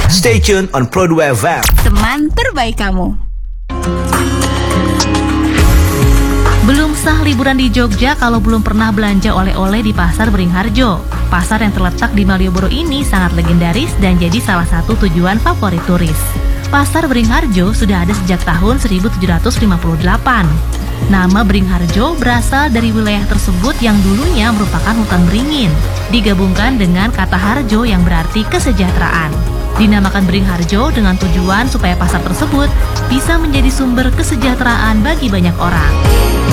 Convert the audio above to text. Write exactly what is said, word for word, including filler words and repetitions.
Stay tuned on Pro dua F M. Teman terbaik kamu. Belum sah liburan di Jogja kalau belum pernah belanja oleh-oleh di Pasar Beringharjo. Pasar yang terletak di Malioboro ini sangat legendaris dan jadi salah satu tujuan favorit turis. Pasar Beringharjo sudah ada sejak tahun seribu tujuh ratus lima puluh delapan. Nama Beringharjo berasal dari wilayah tersebut yang dulunya merupakan hutan beringin, digabungkan dengan kata harjo yang berarti kesejahteraan. Dinamakan Beringharjo dengan tujuan supaya pasar tersebut bisa menjadi sumber kesejahteraan bagi banyak orang.